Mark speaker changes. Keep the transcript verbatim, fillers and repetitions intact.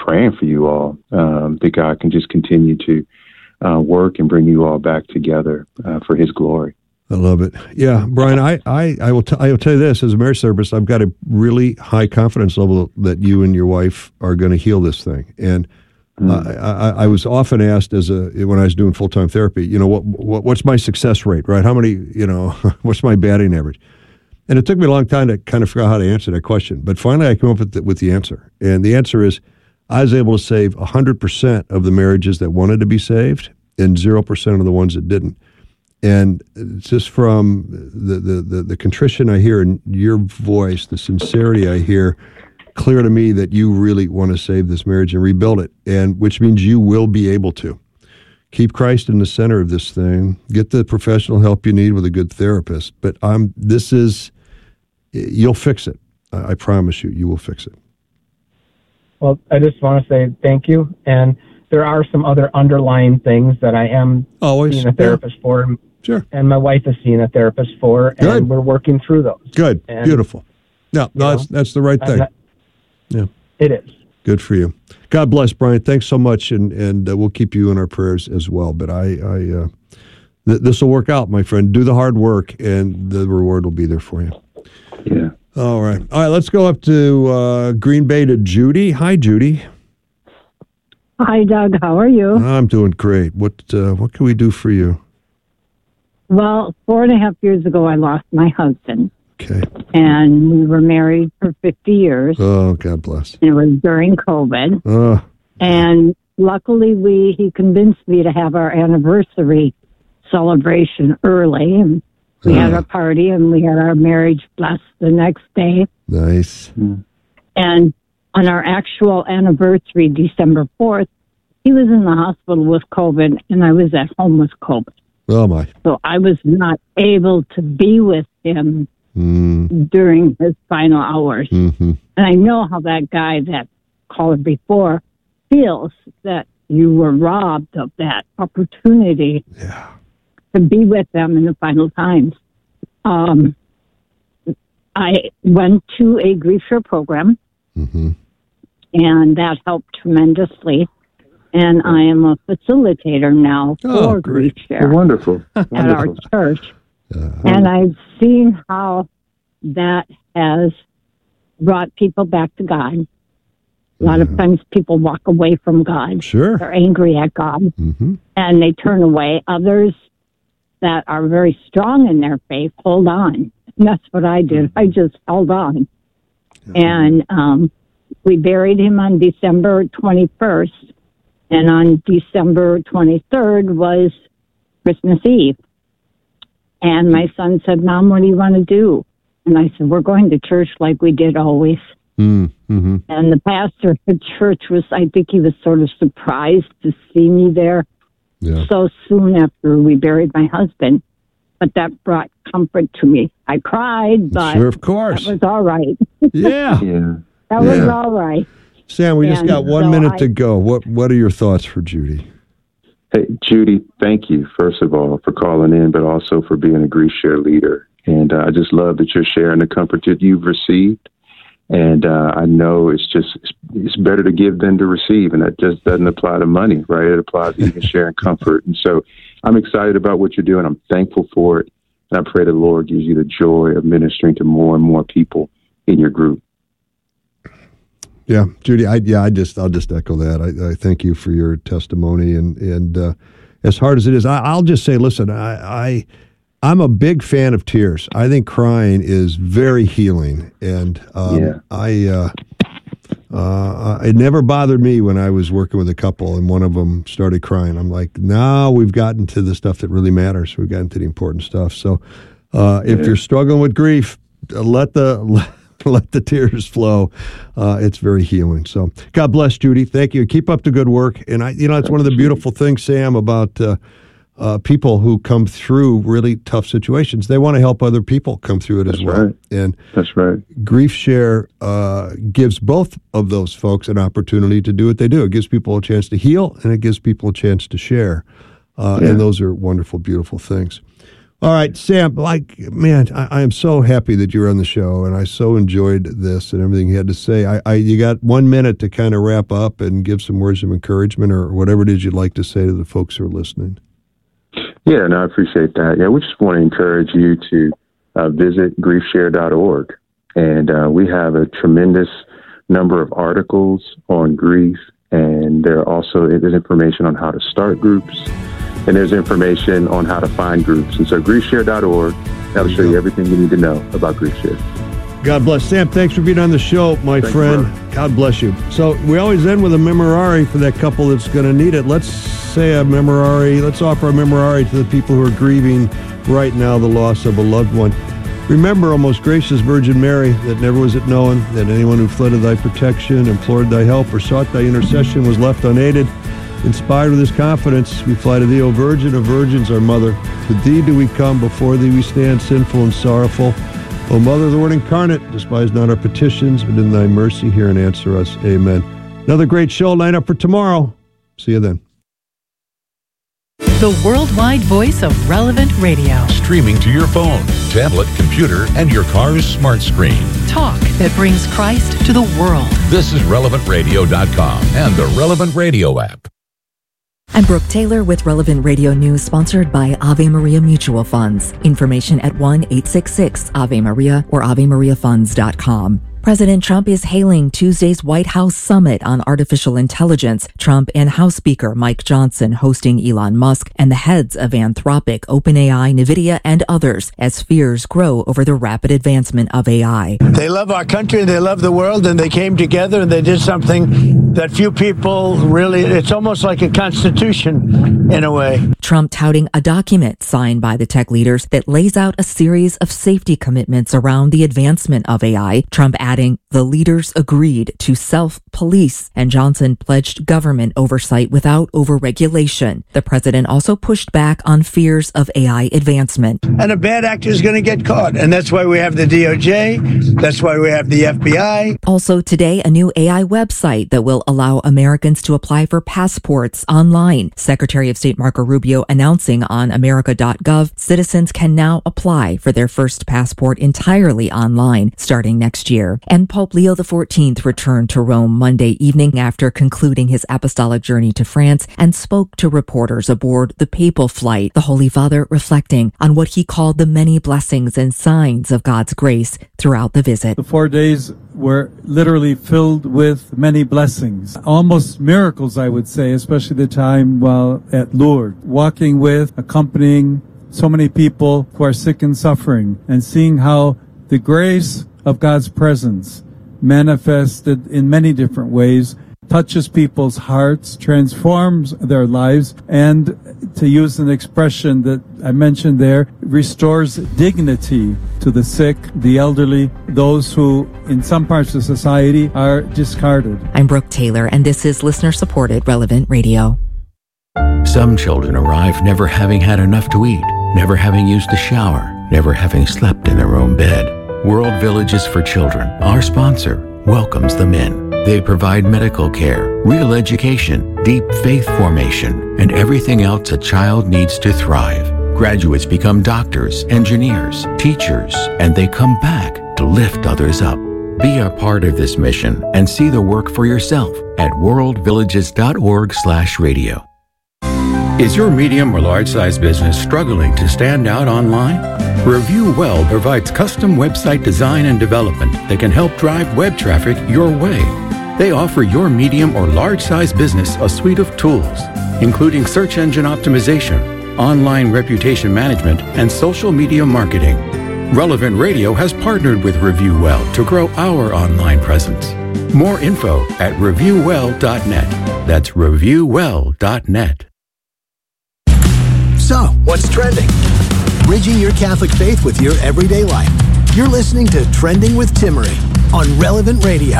Speaker 1: praying for you all, um, that God can just continue to uh, work and bring you all back together uh, for His glory.
Speaker 2: I love it. Yeah, Brian, I, I, I will t- I will tell you this, as a marriage therapist, I've got a really high confidence level that you and your wife are going to heal this thing. And mm. uh, I, I was often asked as a when I was doing full-time therapy, you know, what, what what's my success rate, right? How many, you know, what's my batting average? And it took me a long time to kind of figure out how to answer that question. But finally I came up with the, with the answer. And the answer is I was able to save one hundred percent of the marriages that wanted to be saved and zero percent of the ones that didn't. And it's just from the, the, the, the contrition I hear in your voice, the sincerity I hear, clear to me that you really want to save this marriage and rebuild it, and which means you will be able to. Keep Christ in the center of this thing. Get the professional help you need with a good therapist. But I'm, this is, you'll fix it. I, I promise you, you will fix it.
Speaker 3: Well, I just want to say thank you. And there are some other underlying things that I am
Speaker 2: Always.
Speaker 3: seeing a therapist yeah. for.
Speaker 2: Sure.
Speaker 3: And my wife is seeing a therapist for, and
Speaker 2: Good.
Speaker 3: we're working through those.
Speaker 2: Good.
Speaker 3: And,
Speaker 2: Beautiful. No, no that's, that's the right thing.
Speaker 3: Not,
Speaker 2: yeah.
Speaker 3: It is.
Speaker 2: Good for you. God bless, Brian. Thanks so much, and and uh, we'll keep you in our prayers as well. But I, I uh, th- this will work out, my friend. Do the hard work, and the reward will be there for you.
Speaker 1: Yeah.
Speaker 2: All right. All right, let's go up to uh, Green Bay to Judy. Hi, Judy.
Speaker 4: Hi, Doug. How are you?
Speaker 2: I'm doing great. What uh, what can we do for you?
Speaker 4: Well, four and a half years ago, I lost my husband.
Speaker 2: Okay.
Speaker 4: And we were married for fifty years.
Speaker 2: Oh, God bless.
Speaker 4: And it was during COVID.
Speaker 2: Oh.
Speaker 4: And luckily, we he convinced me to have our anniversary celebration early. And we oh. had a party, and we had our marriage blessed the next day.
Speaker 2: Nice.
Speaker 4: Mm. And on our actual anniversary, December fourth, he was in the hospital with COVID, and I was at home with COVID.
Speaker 2: Oh, my.
Speaker 4: So I was not able to be with him
Speaker 2: mm.
Speaker 4: during his final hours.
Speaker 2: Mm-hmm.
Speaker 4: And I know how that guy that called before feels, that you were robbed of that opportunity
Speaker 2: yeah.
Speaker 4: to be with them in the final times. Um, I went to a grief share program,
Speaker 2: mm-hmm.
Speaker 4: and that helped tremendously. And I am a facilitator now
Speaker 2: oh,
Speaker 4: for
Speaker 2: great.
Speaker 4: Grief Share.
Speaker 1: Wonderful.
Speaker 4: At
Speaker 1: Wonderful.
Speaker 4: our church.
Speaker 2: Uh,
Speaker 4: and I've seen how that has brought people back to God. A lot
Speaker 2: yeah.
Speaker 4: of times people walk away from God.
Speaker 2: Sure.
Speaker 4: They're angry at God,
Speaker 2: mm-hmm.
Speaker 4: and they turn away. Others that are very strong in their faith hold on. And that's what I did. I just held on.
Speaker 2: Yeah.
Speaker 4: And um, we buried him on December twenty-first. And on December twenty-third was Christmas Eve. And my son said, Mom, what do you want to do? And I said, we're going to church like we did always.
Speaker 2: Mm-hmm.
Speaker 4: And the pastor of the church was, I think he was sort of surprised to see me there
Speaker 2: yeah.
Speaker 4: so soon after we buried my husband. But that brought comfort to me. I cried, but
Speaker 2: sure, of course.
Speaker 4: that was all right.
Speaker 2: Yeah.
Speaker 1: yeah.
Speaker 4: That
Speaker 2: yeah.
Speaker 4: was all right.
Speaker 2: Sam, we and just got one
Speaker 4: so
Speaker 2: minute
Speaker 4: I,
Speaker 2: to go. What What are your thoughts for Judy?
Speaker 1: Hey, Judy, thank you, first of all, for calling in, but also for being a Grief Share leader. And uh, I just love that you're sharing the comfort that you've received. And uh, I know it's just, it's, it's better to give than to receive. And that just doesn't apply to money, right? It applies to even sharing comfort. And so I'm excited about what you're doing. I'm thankful for it. And I pray the Lord gives you the joy of ministering to more and more people in your group.
Speaker 2: Yeah, Judy. I yeah, I just I'll just echo that. I, I thank you for your testimony, and and uh, as hard as it is, I, I'll just say, listen, I, I I'm a big fan of tears. I think crying is very healing, and um,
Speaker 1: yeah.
Speaker 2: I uh, uh, it never bothered me when I was working with a couple and one of them started crying. I'm like, now we've gotten to the stuff that really matters. We've gotten to the important stuff. So uh, if
Speaker 1: yeah.
Speaker 2: you're struggling with grief, let the let, Let the tears flow. Uh, it's very healing. So God bless, Judy. Thank you. Keep up the good work. And I, you know, it's one of the beautiful things, Sam, about uh, uh, people who come through really tough situations. They want to help other people come through it
Speaker 1: That's
Speaker 2: as well.
Speaker 1: Right.
Speaker 2: And
Speaker 1: That's right.
Speaker 2: Grief Share uh, gives both of those folks an opportunity to do what they do. It gives people a chance to heal, and it gives people a chance to share. Uh,
Speaker 1: yeah.
Speaker 2: And those are wonderful, beautiful things. All right, Sam, like, man, I, I am so happy that you're on the show, and I so enjoyed this and everything you had to say. I, I you got one minute to kind of wrap up and give some words of encouragement or whatever it is you'd like to say to the folks who are listening.
Speaker 1: Yeah, no, I appreciate that. Yeah, we just want to encourage you to uh, visit grief share dot org, and uh, we have a tremendous number of articles on grief, and there are also there's information on how to start groups. And there's information on how to find groups. And so grief share dot org, that'll show you everything you need to know about GriefShare.
Speaker 2: God bless. Sam, thanks for being on the show, my
Speaker 1: Thanks,
Speaker 2: friend.
Speaker 1: bro.
Speaker 2: God bless you. So we always end with a memorare for that couple that's going to need it. Let's say a memorare. Let's offer a memorare to the people who are grieving right now the loss of a loved one. Remember, O most gracious Virgin Mary, that never was it known that anyone who fled to thy protection, implored thy help, or sought thy intercession was left unaided. Inspired with this confidence, we fly to thee, O Virgin of Virgins, our Mother. To thee do we come, before thee we stand sinful and sorrowful. O Mother of the Word incarnate, despise not our petitions, but in thy mercy hear and answer us. Amen. Another great show lined up for tomorrow. See you then.
Speaker 5: The worldwide voice of Relevant Radio.
Speaker 6: Streaming to your phone, tablet, computer, and your car's smart screen.
Speaker 5: Talk that brings Christ to the world.
Speaker 6: This is relevant radio dot com and the Relevant Radio app.
Speaker 7: I'm Brooke Taylor with Relevant Radio News, sponsored by Ave Maria Mutual Funds. Information at one eight six six Ave Maria or ave maria funds dot com. President Trump is hailing Tuesday's White House summit on artificial intelligence. Trump and House Speaker Mike Johnson hosting Elon Musk and the heads of Anthropic, OpenAI, NVIDIA, and others as fears grow over the rapid advancement of A I.
Speaker 8: They love our country and they love the world, and they came together and they did something that few people really, it's almost like a constitution in a way.
Speaker 7: Trump touting a document signed by the tech leaders that lays out a series of safety commitments around the advancement of A I. Trump adding the leaders agreed to self-police, and Johnson pledged government oversight without overregulation. The president also pushed back on fears of A I advancement.
Speaker 8: And a bad actor is going to get caught, and that's why we have the D O J, that's why we have the F B I.
Speaker 7: Also today, a new A I website that will allow Americans to apply for passports online. Secretary of State Marco Rubio announcing on america dot gov citizens can now apply for their first passport entirely online starting next year. And Pope Leo the fourteenth returned to Rome Monday evening after concluding his apostolic journey to France and spoke to reporters aboard the papal flight. The Holy Father reflecting on what he called the many blessings and signs of God's grace throughout the visit.
Speaker 9: The four days were literally filled with many blessings, almost miracles, I would say, especially the time while at Lourdes, walking with, accompanying so many people who are sick and suffering, and seeing how the grace of God's presence manifested in many different ways, touches people's hearts, transforms their lives, and to use an expression that I mentioned there, restores dignity to the sick, the elderly, those who in some parts of society are discarded.
Speaker 7: I'm Brooke Taylor, and this is listener-supported Relevant Radio.
Speaker 10: Some children arrive never having had enough to eat, never having used a shower, never having slept in their own bed. World Villages for Children, our sponsor, welcomes them in. They provide medical care, real education, deep faith formation, and everything else a child needs to thrive. Graduates become doctors, engineers, teachers, and they come back to lift others up. Be a part of this mission and see the work for yourself at world villages dot org slash radio. Is your medium or large size business struggling to stand out online? Review Well provides custom website design and development that can help drive web traffic your way. They offer your medium or large size business a suite of tools, including search engine optimization, online reputation management, and social media marketing. Relevant Radio has partnered with Review Well to grow our online presence. More info at review well dot net. That's review well dot net.
Speaker 11: So, what's trending? Bridging your Catholic faith with your everyday life. You're listening to Trending with Timmerie on Relevant Radio.